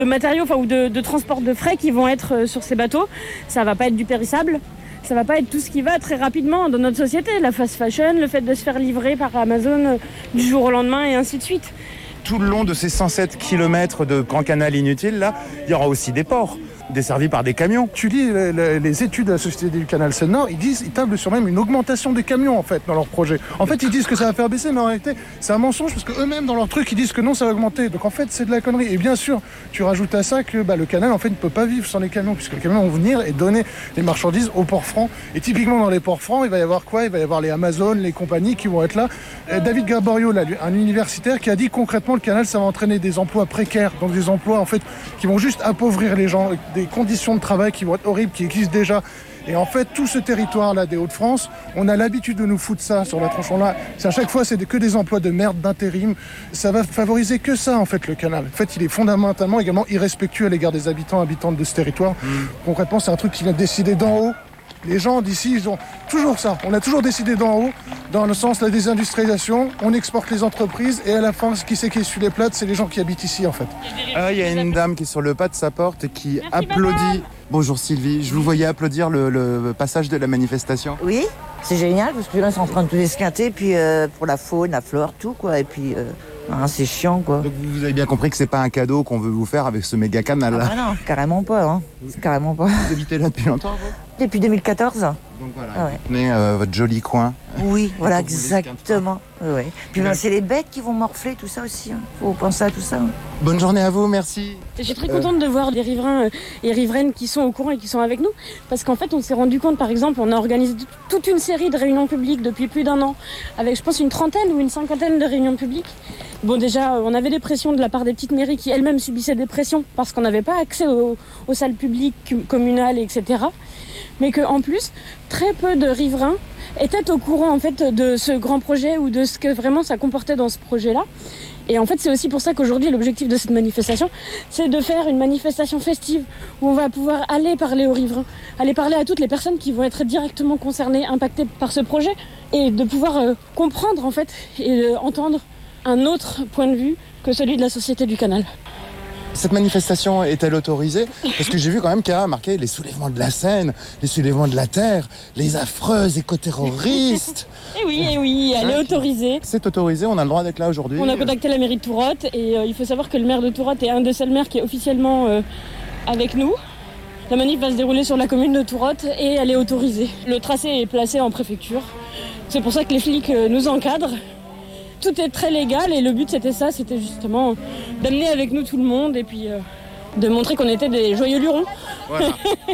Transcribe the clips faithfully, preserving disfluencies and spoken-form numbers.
de matériaux enfin, ou de, de transport de frais qui vont être sur ces bateaux. Ça va pas être du périssable, ça va pas être tout ce qui va très rapidement dans notre société. La fast fashion, le fait de se faire livrer par Amazon du jour au lendemain et ainsi de suite. Tout le long de ces cent sept kilomètres de grand canal inutile, là, il y aura aussi des ports, desservis par des camions. Tu lis les, les, les études de la Société du Canal Seine-Nord, ils disent, ils tablent sur même une augmentation des camions en fait dans leur projet. En fait, ils disent que ça va faire baisser, mais en réalité, c'est un mensonge parce que eux-mêmes dans leur truc, ils disent que non, ça va augmenter. Donc en fait, c'est de la connerie. Et bien sûr, tu rajoutes à ça que bah, le canal en fait ne peut pas vivre sans les camions, puisque les camions vont venir et donner les marchandises aux ports francs. Et typiquement dans les ports francs, il va y avoir quoi ? Il va y avoir les Amazon, les compagnies qui vont être là. Et David Gaborio, là, un universitaire, qui a dit concrètement le canal, ça va entraîner des emplois précaires, donc des emplois en fait qui vont juste appauvrir les gens, des conditions de travail qui vont être horribles, qui existent déjà. Et en fait, tout ce territoire-là des Hauts-de-France, on a l'habitude de nous foutre ça sur la tronçon-là. C'est à chaque fois, c'est que des emplois de merde, d'intérim. Ça va favoriser que ça, en fait, le canal. En fait, il est fondamentalement également irrespectueux à l'égard des habitants, habitantes de ce territoire. Mmh. Concrètement, c'est un truc qui vient décider d'en haut. Les gens d'ici, ils ont toujours ça. On a toujours décidé d'en haut, dans le sens de la désindustrialisation. On exporte les entreprises et à la fin, ce qui c'est qui essuie les plates, c'est les gens qui habitent ici, en fait. Ah, il y a une dame qui est sur le pas de sa porte et qui Merci, applaudit. madame. Bonjour Sylvie, je vous voyais applaudir le, le passage de la manifestation. Oui, c'est génial parce que là, ils sont en train de tout esquinter, puis euh, pour la faune, la flore, tout quoi, et puis euh, hein, c'est chiant quoi. Donc vous avez bien compris que c'est pas un cadeau qu'on veut vous faire avec ce méga canal là. Ah bah non, carrément pas, hein. Carrément pas. Vous habitez là depuis longtemps vous ? Depuis deux mille quatorze. Donc voilà, Ah ouais. vous tenez euh, votre joli coin. Oui, voilà, Pour vous exactement. Oui, oui. Puis ben, c'est les bêtes qui vont morfler, tout ça aussi. Hein. Faut penser à tout ça. Hein. Bonne journée à vous, merci. Je suis très contente de voir des riverains et riveraines qui sont au courant et qui sont avec nous. Parce qu'en fait, on s'est rendu compte, par exemple, on a organisé toute une série de réunions publiques depuis plus d'un an. Avec, je pense, une trentaine ou une cinquantaine de réunions publiques. Bon, déjà, on avait des pressions de la part des petites mairies qui elles-mêmes subissaient des pressions parce qu'on n'avait pas accès aux, aux salles publiques communales, et cetera. Mais qu'en plus, très peu de riverains étaient au courant en fait de ce grand projet ou de ce que vraiment ça comportait dans ce projet-là. Et en fait, c'est aussi pour ça qu'aujourd'hui, l'objectif de cette manifestation, c'est de faire une manifestation festive où on va pouvoir aller parler aux riverains, aller parler à toutes les personnes qui vont être directement concernées, impactées par ce projet, et de pouvoir euh, comprendre en fait et euh, entendre un autre point de vue que celui de la Société du Canal. Cette manifestation est-elle autorisée ? Parce que j'ai vu quand même qu'il y a marqué les soulèvements de la Seine, les soulèvements de la Terre, les affreux écoterroristes. Eh oui, eh oui, elle est autorisée. C'est autorisé, on a le droit d'être là aujourd'hui. On a contacté la mairie de Tourotte et euh, il faut savoir que le maire de Tourotte est un des seuls maires qui est officiellement euh, avec nous. La manif va se dérouler sur la commune de Tourotte et elle est autorisée. Le tracé est placé en préfecture. C'est pour ça que les flics euh, nous encadrent. Tout est très légal et le but c'était ça, c'était justement d'amener avec nous tout le monde et puis euh, de montrer qu'on était des joyeux lurons. Voilà.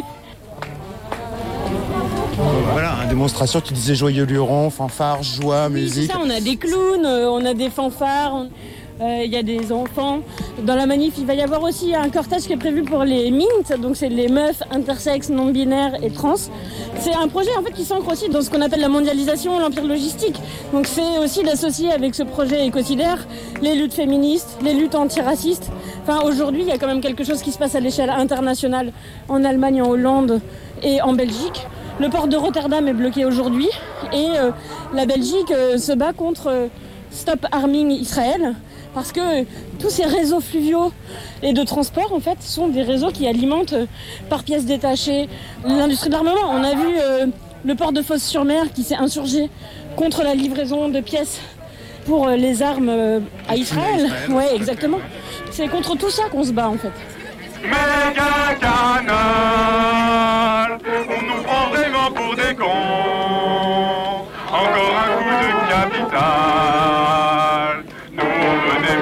Voilà, une démonstration qui disait joyeux lurons, fanfares, joie, Oui, musique. c'est ça, on a des clowns, euh, on a des fanfares, on... Il euh, y a des enfants. Dans la manif, il va y avoir aussi un cortège qui est prévu pour les M I N T, donc c'est les meufs intersexes, non-binaires et trans. C'est un projet en fait qui s'ancre aussi dans ce qu'on appelle la mondialisation, l'empire logistique. Donc c'est aussi d'associer avec ce projet écocidaire les luttes féministes, les luttes antiracistes. Enfin aujourd'hui, il y a quand même quelque chose qui se passe à l'échelle internationale, en Allemagne, en Hollande et en Belgique. Le port de Rotterdam est bloqué aujourd'hui et euh, la Belgique euh, se bat contre euh, Stop Arming Israël. Parce que tous ces réseaux fluviaux et de transport, en fait, sont des réseaux qui alimentent euh, par pièces détachées l'industrie de l'armement. On a vu euh, le port de Fos-sur-Mer qui s'est insurgé contre la livraison de pièces pour euh, les armes euh, à Israël. Oui, exactement. C'est contre tout ça qu'on se bat, en fait. Méga canal, on nous prend vraiment pour des cons. Encore un coup de capital.